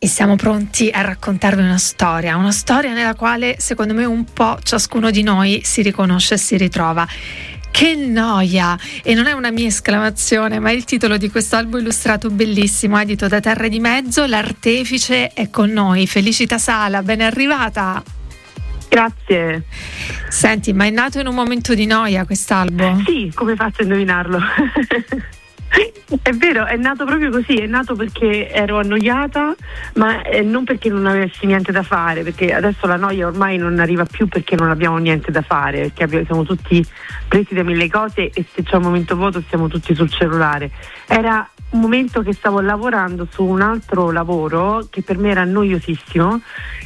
e siamo pronti a raccontarvi una storia nella quale secondo me un po' ciascuno di noi si riconosce e si ritrova. Che noia! E non è una mia esclamazione, ma è il titolo di questo albo illustrato bellissimo, edito da Terre di Mezzo. L'artefice è con noi, Felicita Sala, ben arrivata! Grazie. Senti, ma è nato in un momento di noia quest'albo? Sì, come faccio a indovinarlo? È vero, è nato proprio così, è nato perché ero annoiata, ma non perché non avessi niente da fare, perché adesso la noia ormai non arriva più perché non abbiamo niente da fare, perché siamo tutti presi da mille cose e se c'è un momento vuoto siamo tutti sul cellulare. Era un momento che stavo lavorando su un altro lavoro che per me era noiosissimo,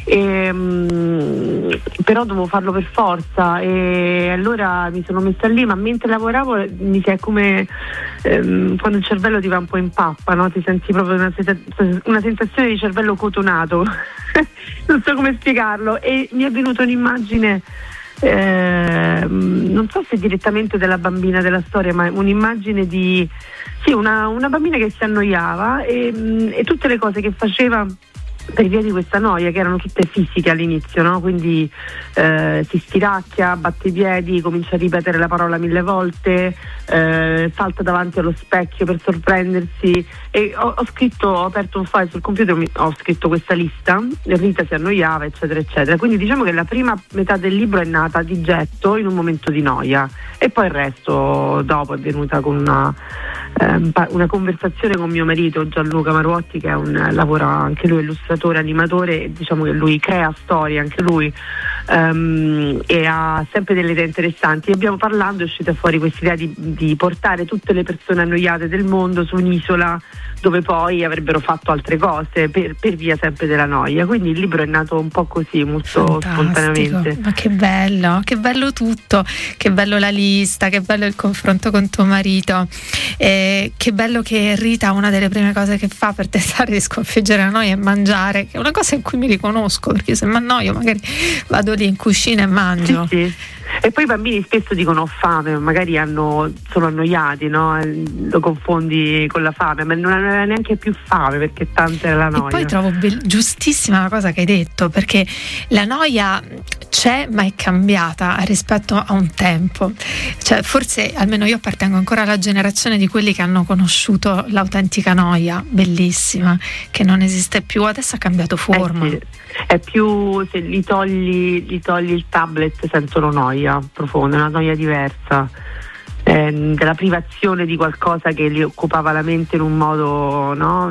però dovevo farlo per forza e allora mi sono messa lì, ma mentre lavoravo mi si è come quando il cervello ti va un po' in pappa, no? Ti senti proprio una sensazione di cervello cotonato non so come spiegarlo, e mi è venuta un'immagine non so se direttamente della bambina della storia, ma un'immagine di una bambina che si annoiava e tutte le cose che faceva per via di questa noia, che erano tutte fisiche all'inizio, no? Quindi si stiracchia, batte i piedi, comincia a ripetere la parola 1000 volte, salta davanti allo specchio per sorprendersi, e ho aperto un file sul computer, ho scritto questa lista, Rita si annoiava, eccetera eccetera. Quindi diciamo che la prima metà del libro è nata di getto in un momento di noia e poi il resto dopo è venuta con una conversazione con mio marito Gianluca Maruotti, che lavora anche lui, illustratore, animatore, e diciamo che lui crea storie anche lui, e ha sempre delle idee interessanti. E abbiamo parlando, è uscita fuori questa idea di portare tutte le persone annoiate del mondo su un'isola dove poi avrebbero fatto altre cose per via sempre della noia. Quindi il libro è nato un po' così, molto spontaneamente. Ma che bello tutto, che bello la lista, che bello il confronto con tuo marito, che bello che Rita, una delle prime cose che fa per tentare di sconfiggere la noia è mangiare, che è una cosa in cui mi riconosco, perché se mi annoio magari vado lì in cucina e mangio. Sì. E poi i bambini spesso dicono ho fame, magari sono annoiati, no? Lo confondi con la fame, ma non aveva neanche più fame perché tanta era la noia. E poi trovo giustissima la cosa che hai detto, perché la noia c'è ma è cambiata rispetto a un tempo, cioè forse almeno io appartengo ancora alla generazione di quelli che hanno conosciuto l'autentica noia bellissima, che non esiste più, adesso ha cambiato forma. Sì. È più, se gli togli il tablet sentono noia profonda, una noia diversa, della privazione di qualcosa che gli occupava la mente in un modo, no?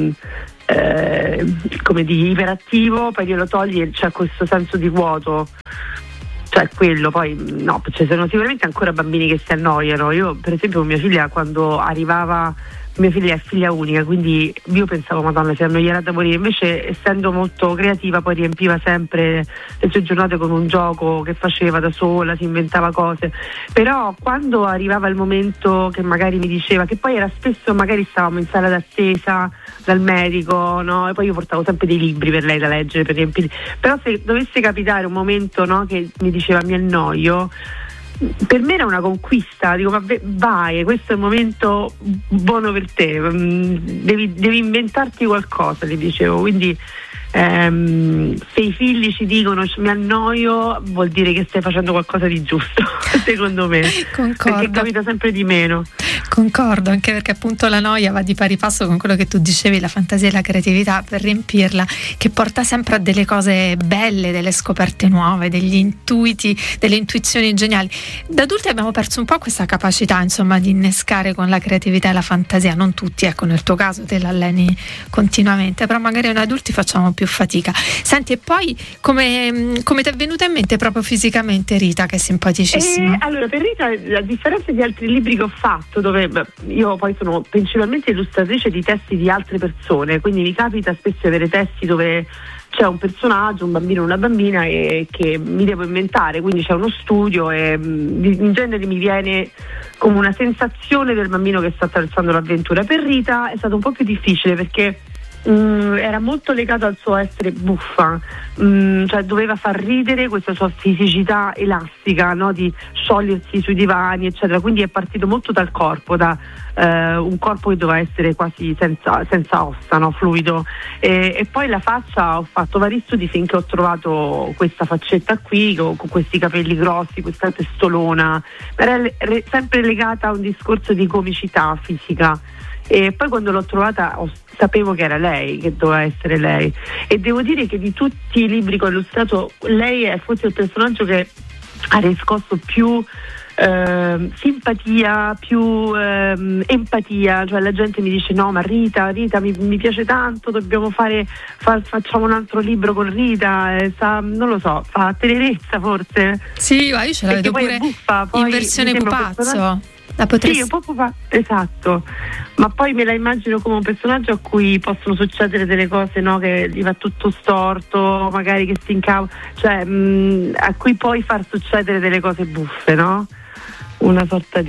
Come di iperattivo, poi glielo togli e c'è questo senso di vuoto, cioè quello. Poi no, ci sono sicuramente ancora bambini che si annoiano. Io per esempio con mia figlia, quando arrivava, mia figlia è figlia unica, quindi io pensavo Madonna si annoierà da morire, invece essendo molto creativa poi riempiva sempre le sue giornate con un gioco che faceva da sola, si inventava cose. Però quando arrivava il momento che magari mi diceva, che poi era spesso, magari stavamo in sala d'attesa dal medico, no? E poi io portavo sempre dei libri per lei da leggere, per riempire. Però se dovesse capitare un momento, no, che mi diceva mi annoio, per me era una conquista, dico vai, questo è il momento buono per te, devi inventarti qualcosa, le dicevo. Quindi se i figli ci dicono mi annoio, vuol dire che stai facendo qualcosa di giusto secondo me. Concordo. Perché capita sempre di meno. Concordo, anche perché appunto la noia va di pari passo con quello che tu dicevi, la fantasia e la creatività per riempirla, che porta sempre a delle cose belle, delle scoperte nuove, degli intuiti, delle intuizioni geniali. Da adulti abbiamo perso un po' questa capacità, insomma, di innescare con la creatività e la fantasia, non tutti, ecco, nel tuo caso te l'alleni continuamente, però magari noi adulti facciamo più fatica. Senti, e poi come ti è venuta in mente proprio fisicamente Rita, che è simpaticissima? Allora, per Rita, a differenza di altri libri che ho fatto, dove io poi sono principalmente illustratrice di testi di altre persone, quindi mi capita spesso di avere testi dove c'è un personaggio, un bambino o una bambina che mi devo inventare, quindi c'è uno studio e in genere mi viene come una sensazione del bambino che sta attraversando l'avventura. Per Rita è stato un po' più difficile perché era molto legato al suo essere buffa, cioè doveva far ridere questa sua fisicità elastica, no? Di sciogliersi sui divani eccetera, quindi è partito molto dal corpo, da un corpo che doveva essere quasi senza ossa, no? Fluido, e poi la faccia, ho fatto vari studi finché ho trovato questa faccetta qui con questi capelli grossi, questa testolona, era sempre legata a un discorso di comicità fisica. E poi quando l'ho trovata sapevo che era lei, che doveva essere lei, e devo dire che di tutti i libri che ho illustrato lei è forse il personaggio che ha riscosso più simpatia, più empatia, cioè la gente mi dice no ma Rita mi piace tanto, dobbiamo facciamo un altro libro con Rita, non lo so, fa tenerezza forse. Sì, ma io ce la vedo pure buffa, in versione pupazzo. Sì, un po' esatto, ma poi me la immagino come un personaggio a cui possono succedere delle cose, no, che gli va tutto storto, magari che si incavola, cioè a cui puoi far succedere delle cose buffe, no? Una sorta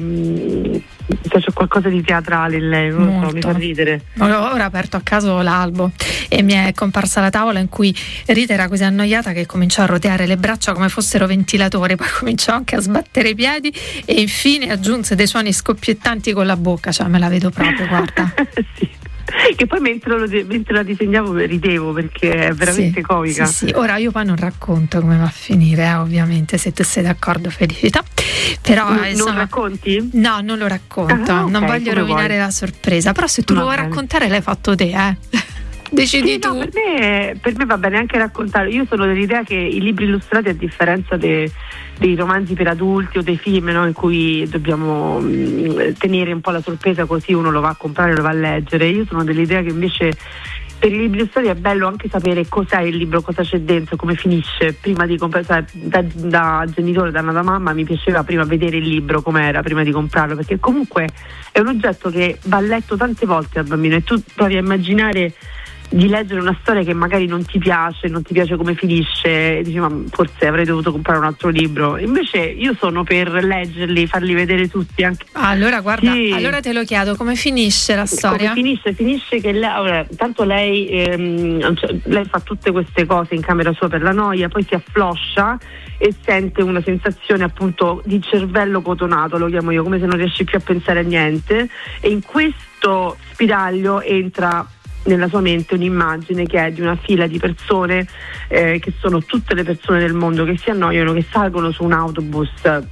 di c'è qualcosa di teatrale in lei, non lo so, mi fa ridere. Ora ho aperto a caso l'albo e mi è comparsa la tavola in cui Rita era così annoiata che cominciò a roteare le braccia come fossero ventilatori, poi cominciò anche a sbattere i piedi e infine aggiunse dei suoni scoppiettanti con la bocca, cioè me la vedo proprio, guarda. Sì. Che poi mentre la disegnavo ridevo perché è veramente comica. Sì. Ora io poi non racconto come va a finire, ovviamente, se tu sei d'accordo, Felicità. Però non racconti? No, non lo racconto, okay, non voglio rovinare la sorpresa, però se tu lo vuoi raccontare l'hai fatto te, decidi tu. No, per me va bene anche raccontare. Io sono dell'idea che i libri illustrati, a differenza dei romanzi per adulti o dei film, no, in cui dobbiamo tenere un po' la sorpresa, così uno lo va a comprare, lo va a leggere, io sono dell'idea che invece per i libri illustrati è bello anche sapere cos'è il libro, cosa c'è dentro, come finisce. Prima di comprare, da genitore, da mamma, mi piaceva prima vedere il libro com'era prima di comprarlo, perché comunque è un oggetto che va letto tante volte al bambino e tu provi a immaginare di leggere una storia che magari non ti piace come finisce, e dici ma forse avrei dovuto comprare un altro libro. Invece io sono per leggerli, farli vedere tutti anche. Allora guarda, allora te lo chiedo, come finisce la storia? Come finisce che tanto lei fa tutte queste cose in camera sua per la noia, poi si affloscia e sente una sensazione appunto di cervello cotonato, lo chiamo io, come se non riesce più a pensare a niente, e in questo spiraglio entra nella sua mente un'immagine che è di una fila di persone che sono tutte le persone del mondo che si annoiano, che salgono su un autobus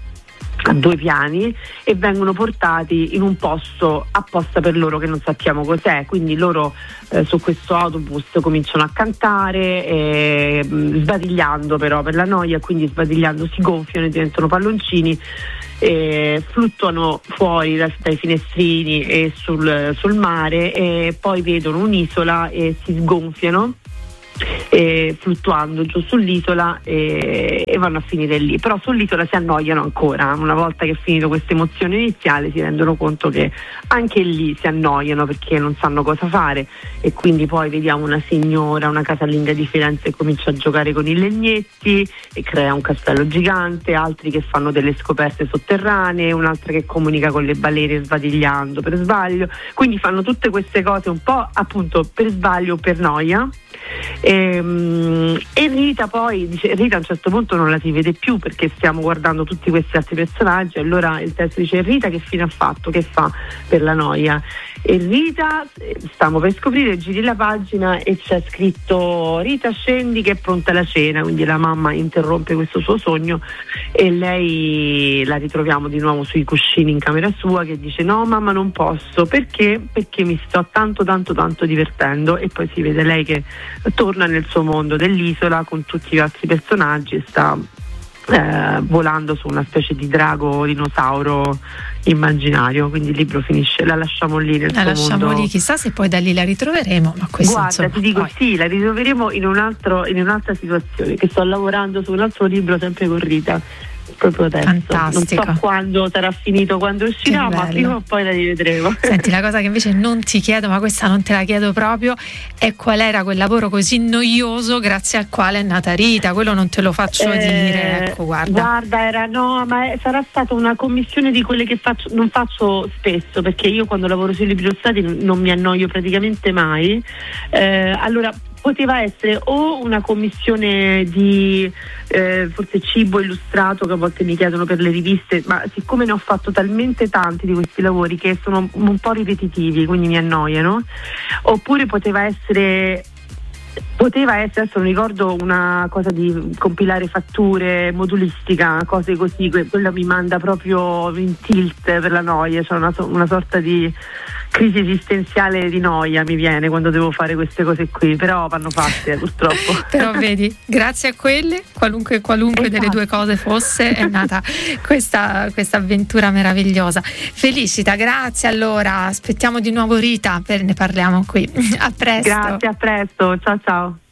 a 2 piani e vengono portati in un posto apposta per loro che non sappiamo cos'è, quindi loro su questo autobus cominciano a cantare, sbadigliando però per la noia, quindi sbadigliando si gonfiano e diventano palloncini, fluttuano fuori dai finestrini e sul mare, e poi vedono un'isola e si sgonfiano fluttuando giù sull'isola e vanno a finire lì. Però sull'isola si annoiano ancora, una volta che è finito questa emozione iniziale si rendono conto che anche lì si annoiano perché non sanno cosa fare, e quindi poi vediamo una signora, una casalinga di Firenze che comincia a giocare con i legnetti e crea un castello gigante, altri che fanno delle scoperte sotterranee, un'altra che comunica con le balene sbadigliando per sbaglio, quindi fanno tutte queste cose un po' appunto per sbaglio o per noia. E Rita poi dice, Rita a un certo punto non la si vede più perché stiamo guardando tutti questi altri personaggi, allora il testo dice: Rita che fine ha fatto, che fa per la noia? E Rita, stiamo per scoprire, giri la pagina e c'è scritto: Rita scendi che è pronta la cena, quindi la mamma interrompe questo suo sogno e lei la ritroviamo di nuovo sui cuscini in camera sua che dice: no mamma non posso, perché mi sto tanto divertendo, e poi si vede lei che torna nel suo mondo dell'isola con tutti gli altri personaggi e sta volando su una specie di drago dinosauro immanario, quindi il libro finisce, la lasciamo lì nel suo mondo. La lasciamo lì, chissà se poi da lì la ritroveremo, ma questo guarda insomma, ti dico poi. Sì, la ritroveremo in un'altra situazione, che sto lavorando su un altro libro sempre con Rita, proprio adesso. Fantastico. Non so quando sarà finito, quando uscirà, ma prima o poi la rivedremo. Senti, la cosa che invece non ti chiedo, ma questa non te la chiedo proprio, è qual era quel lavoro così noioso grazie al quale è nata Rita. Quello non te lo faccio dire, ecco, guarda, sarà stata una commissione di quelle che non faccio spesso, perché io quando lavoro sui libri illustrati non mi annoio praticamente mai. Allora poteva essere o una commissione di forse cibo illustrato, che a volte mi chiedono per le riviste, ma siccome ne ho fatto talmente tanti di questi lavori che sono un po' ripetitivi, quindi mi annoiano. Oppure poteva essere, adesso non ricordo, una cosa di compilare fatture, modulistica, cose così, quella mi manda proprio in tilt per la noia, cioè una sorta di crisi esistenziale di noia mi viene quando devo fare queste cose qui, però vanno fatte purtroppo. Però vedi, grazie a quelle, qualunque delle due cose fosse, è nata questa avventura meravigliosa. Felicita, grazie. Allora aspettiamo di nuovo Rita, ne parliamo qui. A presto. Grazie, a presto, ciao ciao.